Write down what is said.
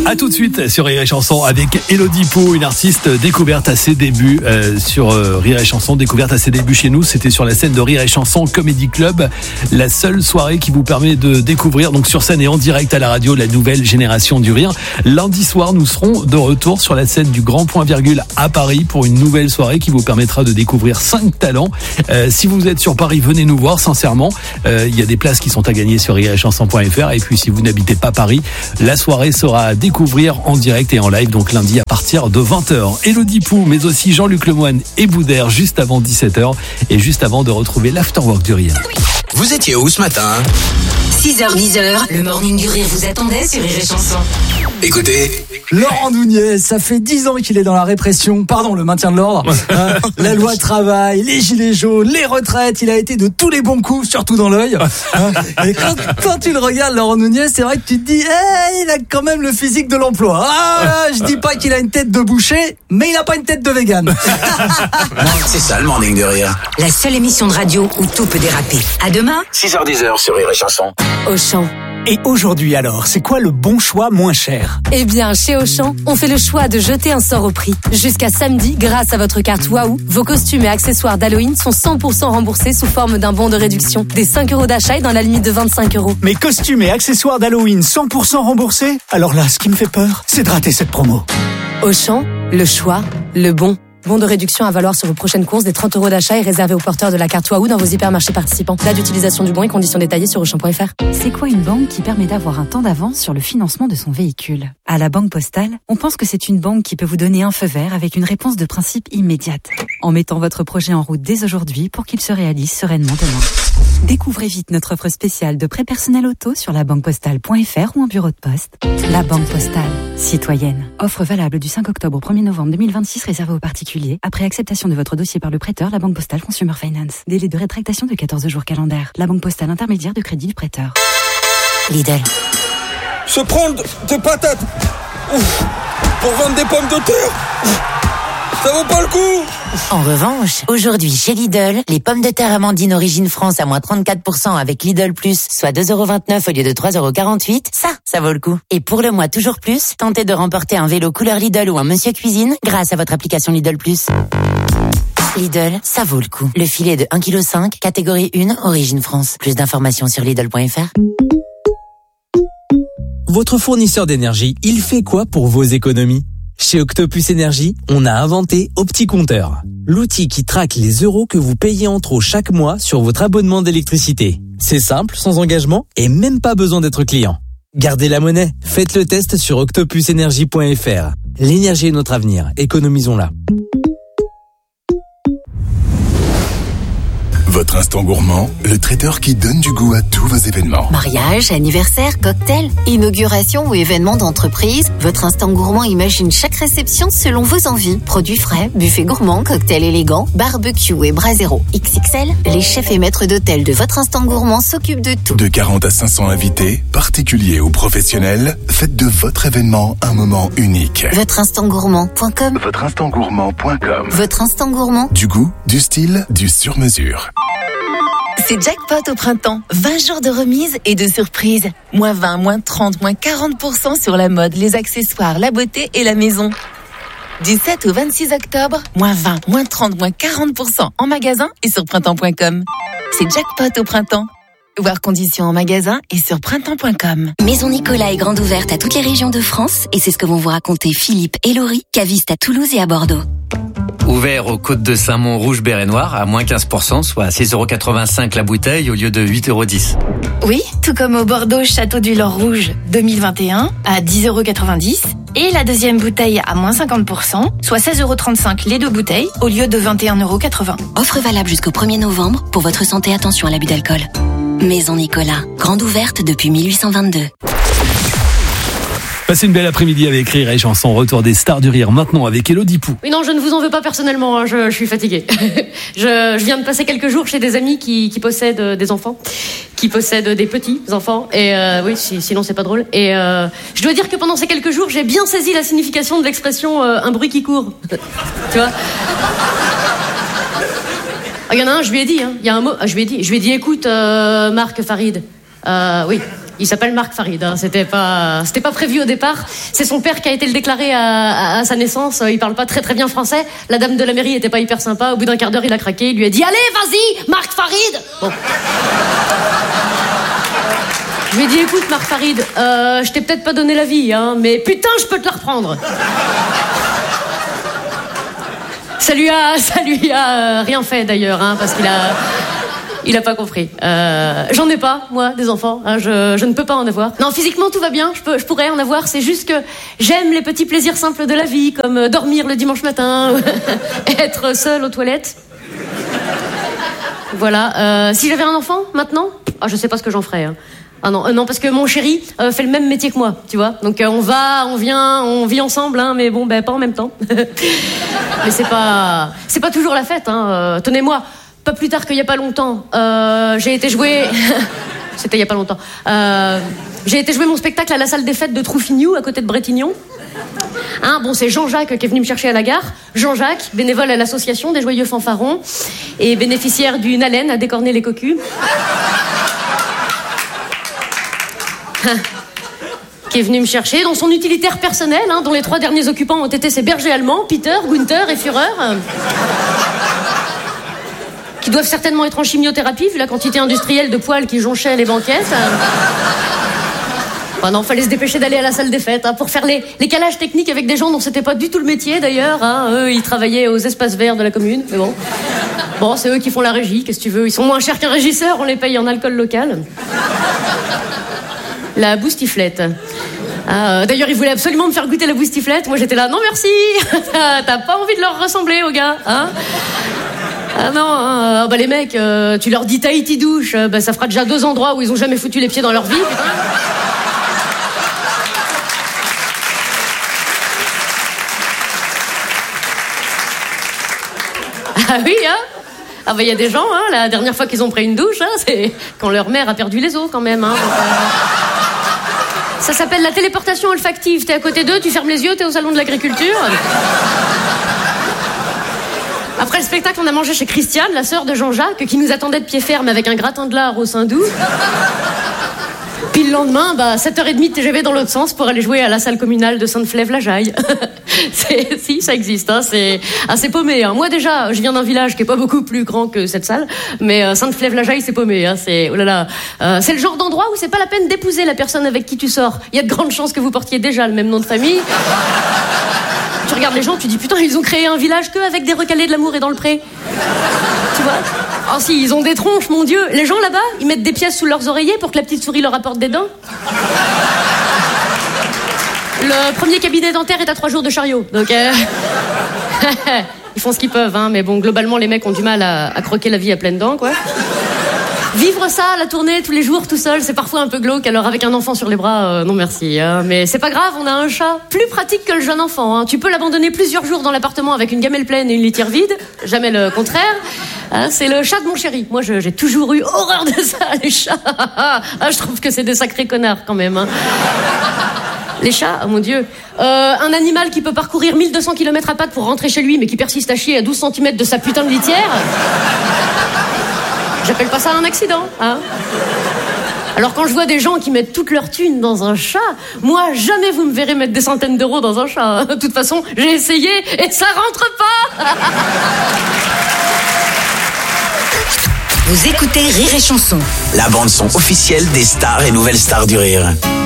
À tout de suite sur Rire et Chanson avec Elodie Pou, une artiste découverte à ses débuts sur Rire et Chanson, découverte à ses débuts chez nous. C'était sur la scène de Rire et Chanson Comedy Club, la seule soirée qui vous permet de découvrir donc sur scène et en direct à la radio la nouvelle génération du rire. Lundi soir, nous serons de retour sur la scène du Grand Point Virgule à Paris pour une nouvelle soirée qui vous permettra de découvrir 5 talents. Si vous êtes sur Paris, venez nous voir sincèrement. Il y a des places qui sont à gagner sur rireetchanson.fr. Et puis si vous n'habitez pas Paris, la soirée sera à découvrir en direct et en live, donc lundi à partir de 20h. Elodie Pou, mais aussi Jean-Luc Lemoyne et Boudère juste avant 17h et juste avant de retrouver l'Afterwork du Rire. Vous étiez où ce matin ? 6h, 10h, le morning du rire vous attendait sur Rire et Chanson. Écoutez, Laurent Nunez, ça fait 10 ans qu'il est dans la répression, le maintien de l'ordre, la loi travail, les gilets jaunes, les retraites, il a été de tous les bons coups, surtout dans l'œil. Et quand tu le regardes, Laurent Nunez, c'est vrai que tu te dis, il a quand même le physique de l'emploi. Je dis pas qu'il a une tête de boucher, mais il a pas une tête de vegan. c'est ça le morning de rire. La seule émission de radio où tout peut déraper. À demain, 6h-10h sur Rire et Chanson. Auchan. Et aujourd'hui alors, c'est quoi le bon choix moins cher ? Eh bien, chez Auchan, on fait le choix de jeter un sort au prix. Jusqu'à samedi, grâce à votre carte Waouh, vos costumes et accessoires d'Halloween sont 100% remboursés sous forme d'un bon de réduction. Des 5 € d'achat et dans la limite de 25 €. Mes costumes et accessoires d'Halloween 100% remboursés ? Alors là, ce qui me fait peur, c'est de rater cette promo. Auchan, le choix, le bon. Bon de réduction à valoir sur vos prochaines courses. Des 30 € d'achat et réservé aux porteurs de la carte Waouh dans vos hypermarchés participants. Date d'utilisation du bon et conditions détaillées sur Auchan.fr. C'est quoi une banque qui permet d'avoir un temps d'avance sur le financement de son véhicule ? À la Banque Postale, on pense que c'est une banque qui peut vous donner un feu vert avec une réponse de principe immédiate, en mettant votre projet en route dès aujourd'hui pour qu'il se réalise sereinement demain. Découvrez vite notre offre spéciale de prêt personnel auto sur labanquepostale.fr ou en bureau de poste. La Banque Postale, citoyenne. Offre valable du 5 octobre au 1er novembre 2026 réservée aux particuliers. Après acceptation de votre dossier par le prêteur, la Banque Postale Consumer Finance. Délai de rétractation de 14 jours calendaires. La Banque Postale intermédiaire de crédit du prêteur. Lidl. Se prendre des patates pour vendre des pommes de terre, ça vaut pas le coup. En revanche, aujourd'hui chez Lidl, les pommes de terre Amandine Origine France à moins 34% avec Lidl Plus, soit 2,29 € au lieu de 3,48 €, ça vaut le coup. Et pour le mois toujours plus, tentez de remporter un vélo couleur Lidl ou un Monsieur Cuisine grâce à votre application Lidl Plus. Lidl, ça vaut le coup. Le filet de 1,5 kg, catégorie 1, Origine France. Plus d'informations sur Lidl.fr. Votre fournisseur d'énergie, il fait quoi pour vos économies ? Chez Octopus Énergie, on a inventé OptiCompteur, l'outil qui traque les euros que vous payez en trop chaque mois sur votre abonnement d'électricité. C'est simple, sans engagement et même pas besoin d'être client. Gardez la monnaie, faites le test sur octopusenergie.fr. L'énergie est notre avenir, économisons-la. Votre instant gourmand, le traiteur qui donne du goût à tous vos événements. Mariage, anniversaire, cocktail, inauguration ou événement d'entreprise, votre instant gourmand imagine chaque réception selon vos envies. Produits frais, buffet gourmand, cocktail élégant, barbecue et brasero. XXL, les chefs et maîtres d'hôtel de votre instant gourmand s'occupent de tout. De 40 à 500 invités, particuliers ou professionnels, faites de votre événement un moment unique. Votreinstant-gourmand.com. Votreinstant-gourmand.com. Votre instant gourmand. Du goût, du style, du sur-mesure. C'est jackpot au printemps. 20 jours de remise et de surprises. Moins 20, moins 30, moins 40% sur la mode, les accessoires, la beauté et la maison. Du 7 au 26 octobre, moins 20, moins 30, moins 40% en magasin et sur printemps.com. C'est jackpot au printemps. Voir conditions en magasin et sur printemps.com. Maison Nicolas est grande ouverte à toutes les régions de France et c'est ce que vont vous raconter Philippe et Laurie, cavistes à Toulouse et à Bordeaux. Ouvert aux côtes de Saint-Mont rouge, Béret Noir à moins 15%, soit 6,85 € la bouteille au lieu de 8,10 €. Oui, tout comme au Bordeaux Château du Lord Rouge 2021 à 10,90 € et la deuxième bouteille à moins 50%, soit 16,35 € les deux bouteilles au lieu de 21,80 €. Offre valable jusqu'au 1er novembre. Pour votre santé, attention à l'abus d'alcool. Maison Nicolas, grande ouverte depuis 1822. Passez une belle après-midi avec Rire et Chanson. Retour des stars du rire maintenant avec Elodie Pou. Oui, non, je ne vous en veux pas personnellement, hein, je suis fatiguée. je viens de passer quelques jours chez des amis qui possèdent des enfants, qui possèdent des petits enfants. Et oui, sinon c'est pas drôle. Et je dois dire que pendant ces quelques jours, j'ai bien saisi la signification de l'expression un bruit qui court. Tu vois ? Il y en a un, je lui ai dit, hein, il y a un mot, je lui ai dit, écoute, Marc Farid, oui. Il s'appelle Marc Farid. Hein. C'était pas prévu au départ. C'est son père qui a été le déclaré à sa naissance. Il parle pas très très bien français. La dame de la mairie était pas hyper sympa. Au bout d'un quart d'heure, il a craqué. Il lui a dit allez, vas-y, Marc Farid. Bon. Je lui ai dit écoute, Marc Farid, je t'ai peut-être pas donné la vie, hein, mais putain, je peux te la reprendre. Ça lui a rien fait d'ailleurs, hein, parce il a pas compris. J'en ai pas, moi, des enfants. Hein, je ne peux pas en avoir. Non, physiquement, tout va bien. Je pourrais en avoir. C'est juste que j'aime les petits plaisirs simples de la vie, comme dormir le dimanche matin, être seule aux toilettes. Voilà. Si j'avais un enfant, maintenant, je sais pas ce que j'en ferais. Hein. Ah non, parce que mon chéri fait le même métier que moi, tu vois. Donc on va, on vient, on vit ensemble, hein, mais bon, pas en même temps. Mais c'est pas toujours la fête. Hein. Tenez-moi. Pas plus tard qu'il y a pas longtemps, j'ai été jouer... C'était il y a pas longtemps. J'ai été jouer mon spectacle à la salle des fêtes de Troufignou, à côté de Bretignon. Hein, bon, c'est Jean-Jacques qui est venu me chercher à la gare. Jean-Jacques, bénévole à l'association des Joyeux Fanfarons et bénéficiaire d'une haleine à décorner les cocus. Qui est venu me chercher dans son utilitaire personnel, hein, dont les 3 derniers occupants ont été ses bergers allemands, Peter, Gunther et Führer. Qui doivent certainement être en chimiothérapie, vu la quantité industrielle de poils qui jonchaient les banquettes. Non, fallait se dépêcher d'aller à la salle des fêtes, hein, pour faire les calages techniques avec des gens dont c'était pas du tout le métier, d'ailleurs. Hein. Eux, ils travaillaient aux espaces verts de la commune, mais bon. Bon, c'est eux qui font la régie, qu'est-ce que tu veux. Ils sont moins chers qu'un régisseur, on les paye en alcool local. La boustiflette. D'ailleurs, ils voulaient absolument me faire goûter la boustiflette. Moi, j'étais là, non merci. T'as pas envie de leur ressembler, aux gars, hein. Ah non, les mecs, tu leur dis Tahiti douche, ça fera déjà 2 endroits où ils ont jamais foutu les pieds dans leur vie, putain. Ah oui, hein. Y a des gens, hein, la dernière fois qu'ils ont pris une douche, hein, c'est quand leur mère a perdu les os quand même, hein. Donc, ça s'appelle la téléportation olfactive. T'es à côté d'eux, tu fermes les yeux, t'es au salon de l'agriculture. Après le spectacle, on a mangé chez Christiane, la sœur de Jean-Jacques, qui nous attendait de pied ferme avec un gratin de lard au sein doux. Puis le lendemain, 7h30 de TGV dans l'autre sens pour aller jouer à la salle communale de Sainte-Flève-la-Jaille. Si, ça existe, hein, c'est assez paumé. Hein. Moi déjà, je viens d'un village qui est pas beaucoup plus grand que cette salle, mais Sainte-Flève-la-Jaille, c'est paumé. Hein, c'est, oh là là, c'est le genre d'endroit où c'est pas la peine d'épouser la personne avec qui tu sors. Il y a de grandes chances que vous portiez déjà le même nom de famille. Tu regardes les gens, tu dis putain, ils ont créé un village que avec des recalés de l'amour et dans le pré. Tu vois? Oh si, ils ont des tronches, mon Dieu. Les gens là-bas, ils mettent des pièces sous leurs oreillers pour que la petite souris leur apporte des dents. Le premier cabinet dentaire est à 3 jours de chariot. Donc ils font ce qu'ils peuvent, hein, mais bon, globalement, les mecs ont du mal à croquer la vie à pleines dents, quoi. Vivre ça, la tournée tous les jours tout seul, c'est parfois un peu glauque. Alors avec un enfant sur les bras, non merci. Hein. Mais c'est pas grave, on a un chat plus pratique que le jeune enfant. Hein. Tu peux l'abandonner plusieurs jours dans l'appartement avec une gamelle pleine et une litière vide. Jamais le contraire. Hein, c'est le chat de mon chéri. Moi, j'ai toujours eu horreur de ça, les chats. Je trouve que c'est des sacrés connards quand même. Hein. Les chats, oh mon Dieu. Un animal qui peut parcourir 1200 km à pattes pour rentrer chez lui, mais qui persiste à chier à 12 cm de sa putain de litière. J'appelle pas ça un accident, hein. Alors quand je vois des gens qui mettent toute leur thune dans un chat, moi, jamais vous me verrez mettre des centaines d'euros dans un chat. De toute façon, j'ai essayé et ça rentre pas. Vous écoutez Rire et Chanson, la bande-son officielle des stars et nouvelles stars du rire.